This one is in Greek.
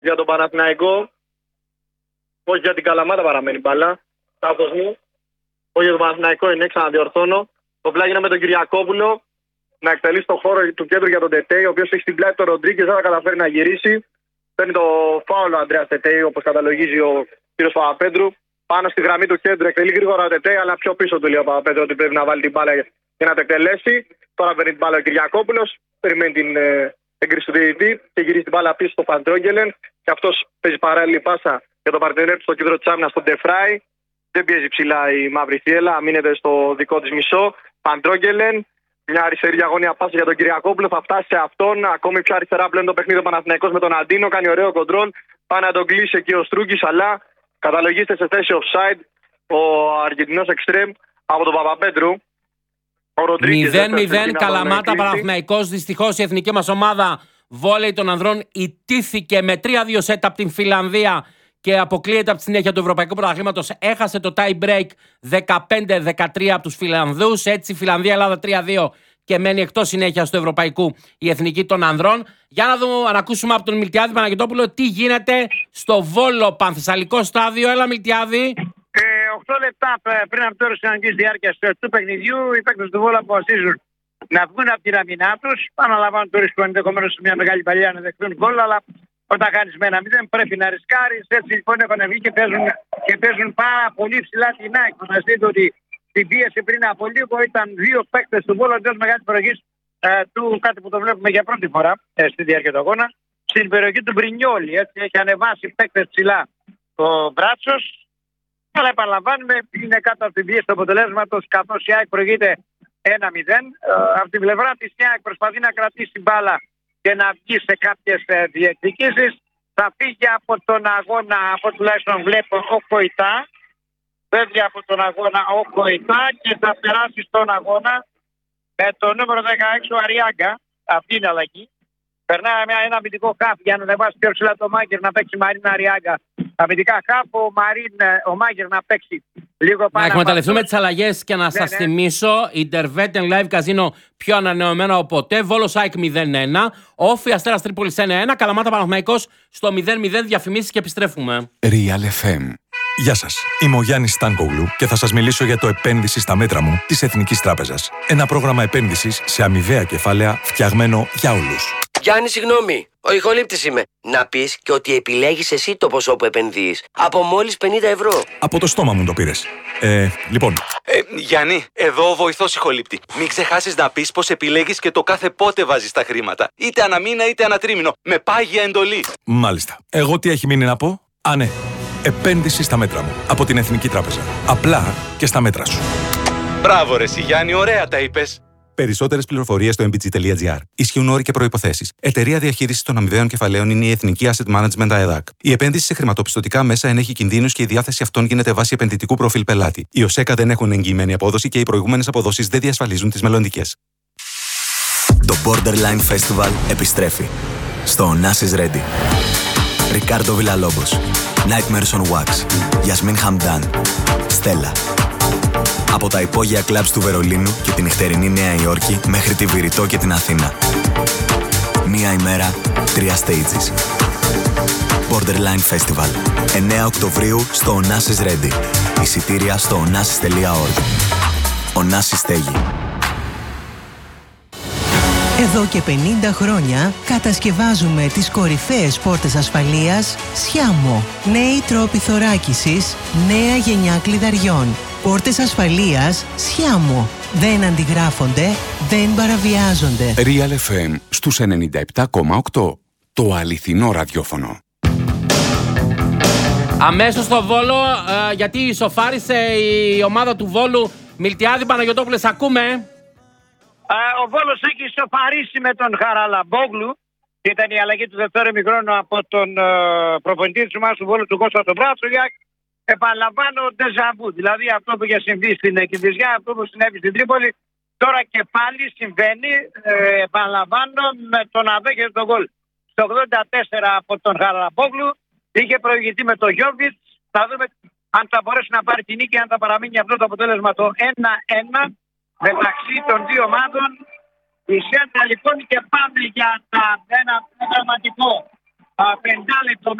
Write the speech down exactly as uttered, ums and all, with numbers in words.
για τον Παναθηναϊκό. Όχι για την Καλαμάτα παραμένει μπάλα. Λάθος μου. Όχι για τον Παναθηναϊκό είναι, ξαναδιορθώνω. Το πλάγι είναι με τον Κυριακόπουλο να εκτελεί στο χώρο του κέντρου για τον Τετέι, ο οποίος έχει στην πλάτη τον Ροντρίγκες, δεν θα καταφέρει να γυρίσει. Παίρνει το φάουλο ο Ανδρέας Τετέι, όπως καταλογίζει ο κ. Παπαπέτρου. Πάνω στη γραμμή του κέντρου εκτελεί γρήγορα ο Τετέι, αλλά πιο πίσω του λέει ο Παπαπέτρου ότι πρέπει να βάλει την μπάλα για να το εκτελέσει. Τώρα παίρνει την μπάλα ο Κυριακόπουλος, περιμένει την ε, έγκριση του διαιτητή και γυρίζει την μπάλα πίσω στο Φαντρόγγελεν. Και αυτός παίζει παράλληλη πάσα για τον παρτενέρ του στο κέντρο της άμυνας, στον Ντεφράι. Δεν πιέζει ψηλά η μαύρη θύελα, αμήνεται στο δικό της μισό. Φαντρόγγελεν. Μια αριστερή διαγωνία πάσα για τον Κυριακόπουλο. Θα φτάσει σε αυτόν. Ακόμη πιο αριστερά πλέον το παιχνίδι ο Παναθηναϊκός με τον Αντίνο. Κάνει ωραίο κοντρόλ. Πάει να τον κλείσει εκεί ο Στρούγκης. Αλλά καταλογίστε σε θέση offside ο Αργεντινός εξτρέμ από τον Παπαπέτρου. μηδέν μηδέν Καλαμάτα Παναθηναϊκός. Δυστυχώς η εθνική μας ομάδα βόλεϊ των ανδρών ιτήθηκε με τρία δύο σετ από την Φιλανδία και αποκλείεται από τη συνέχεια του Ευρωπαϊκού Πρωταθλήματος. Έχασε το tie break δεκαπέντε δεκατρία από τους Φιλανδούς. Έτσι, Φιλανδία-Ελλάδα τρία δύο και μένει εκτός συνέχεια του Ευρωπαϊκού η εθνική των ανδρών. Για να δούμε, να ακούσουμε από τον Μιλτιάδη Παναγιωτόπουλο τι γίνεται στο Βόλο Πανθεσσαλικό στάδιο. Έλα, Μιλτιάδη. Ε, οκτώ λεπτά πριν από τώρα συναντική διάρκεια του παιχνιδιού, οι παίκτες του Βόλου αποφασίζουν να βγουν από την αμυνά τους. Αναλαμβάνουν το ρίσκο ενδεχομένως σε μια μεγάλη παλιά να δεχτούν γκολ, αλλά όταν κάνεις με ένα μηδέν πρέπει να ρισκάρεις. Έτσι λοιπόν έχουν βγει και παίζουν, και παίζουν πάρα πολύ ψηλά την ΑΕΚ. Να δείτε ότι την πίεση πριν από λίγο ήταν δύο παίκτες του Βόλου εντός μεγάλης περιοχής ε, του, κάτι που το βλέπουμε για πρώτη φορά ε, στη διάρκεια του αγώνα, στην περιοχή του Μπρινιόλη. Έτσι έχει ανεβάσει παίκτες ψηλά ο Μπράτσος. Αλλά επαναλαμβάνουμε, είναι κάτω από την πίεση του αποτελέσματος, καθώς η ΑΕΚ προηγείται ένα μηδέν. Ε, από την πλευρά της η ΑΕΚ προσπαθεί να κρατήσει μπάλα και να βγει σε κάποιες ε, διεκδικήσεις. Θα φύγει από τον αγώνα, από τουλάχιστον βλέπω, ο Κοϊτά. Φεύγει από τον αγώνα ο Κοϊτά και θα περάσει στον αγώνα με το νούμερο δεκαέξι ο Αριάγκα. Αυτή είναι αλλαγή. Περνάει με ένα αμυντικό χαφ για να ανεβάσει πιο ψηλά το Μάγκερ να παίξει Μαρίν Αριάγκα. Αμυντικά χαφ, ο, Μαρίν, ο Μάγκερ να παίξει λίγο πάνω. Να εκμεταλλευτούμε τις αλλαγές και να ναι, σας ναι. θυμίσω. Intervetten Live Casino πιο ανανεωμένο από ποτέ. Βόλος ΑΕΚ μηδέν ένα. Όφι Αστέρας Τρίπολης ένα ένα. Καλαμάτα Παναθηναϊκός στο μηδέν μηδέν. Διαφημίσεις και επιστρέφουμε. Real εφ εμ. Γεια σας, είμαι ο Γιάννης Στάνκογλου και θα σας μιλήσω για το επένδυση στα μέτρα μου της Εθνικής Τράπεζας. Ένα πρόγραμμα επένδυσης σε αμοιβαία κεφάλαια φτιαγμένο για όλους. Γιάννη, συγγνώμη, ο ηχολήπτης είμαι. Να πεις και ότι επιλέγεις εσύ το ποσό που επενδύεις. Από μόλις πενήντα ευρώ. Από το στόμα μου το πήρες. Ε, λοιπόν. Ε, Γιάννη, εδώ ο βοηθός ηχολήπτη. Μην ξεχάσεις να πεις πως επιλέγεις και το κάθε πότε βάζεις τα χρήματα. Είτε αναμήνα είτε ανατρίμηνο. Με πάγια εντολή. Μάλιστα. Εγώ τι έχει μείνει να πω? Α, ναι. Επένδυση στα μέτρα μου. Από την Εθνική Τράπεζα. Απλά και στα μέτρα σου. Μπράβο ρε εσύ Γιάννη, ωραία τα είπες. Περισσότερες πληροφορίες στο εμ μπι τζι τελεία τζι άρ. Ισχύουν όροι και προϋποθέσεις. Εταιρεία διαχείρισης των αμοιβαίων κεφαλαίων είναι η Εθνική Asset Management ΑΕΔΑΚ. Η επένδυση σε χρηματοπιστωτικά μέσα ενέχει κινδύνους και η διάθεση αυτών γίνεται βάσει επενδυτικού προφίλ πελάτη. Οι ΟΣΕΚΑ δεν έχουν εγγυημένη απόδοση και οι προηγούμενες αποδόσεις δεν διασφαλίζουν τις μελλοντικές. Το Borderline Festival επιστρέφει. Στο Nas is Ready. Ρικάρντο Βιλαλόμπος, Nightmares on Wax, Γιασμίν Χαμντάν, Στέλλα. Από τα υπόγεια κλαμπς του Βερολίνου και την νυχτερινή Νέα Υόρκη μέχρι τη Βηρητό και την Αθήνα. Μία ημέρα, τρία stages. Borderline Festival. εννέα Οκτωβρίου στο Onassis Ready. Εισιτήρια στο onassis τελεία org. Onassis στέγη. Εδώ και πενήντα χρόνια κατασκευάζουμε τις κορυφαίες πόρτες ασφαλείας Σιάμο. Νέοι τρόποι θωράκισης, νέα γενιά κλειδαριών. Πόρτες ασφαλείας Σιάμο. Δεν αντιγράφονται, δεν παραβιάζονται. Real εφ εμ στους ενενήντα επτά κόμμα οκτώ. Το αληθινό ραδιόφωνο. Αμέσως στο Βόλο, ε, γιατί ισοφάρισε η ομάδα του Βόλου. Μιλτιάδη Παναγιωτόπουλες, ακούμε. Ο Βόλος έχει ισοφαρίσει με τον Χαραλαμπόγλου. Ήταν η αλλαγή του δεύτερου ημιχρόνου από τον uh, προπονητή της ομάδας του Βόλου, του Κώστα τον Μπράτσογιάκ. Επαναλαμβάνω ντεζαβού. Δηλαδή αυτό που είχε συμβεί στην Κηφισιά, αυτό που συνέβη στην Τρίπολη, τώρα και πάλι συμβαίνει. Ε, επαναλαμβάνω με τον να δέχεται τον γκολ. Στο ογδόντα τέσσερα από τον Χαραλαμπόγλου είχε προηγηθεί με τον Γιόβιτς. Θα δούμε αν θα μπορέσει να πάρει την νίκη, αν θα παραμείνει αυτό το αποτέλεσμα το ένα ένα. Μεταξύ των δύο ομάδων η Σέντρα λοιπόν και πάμε για τα, ένα, ένα δραματικό πεντάλεπτο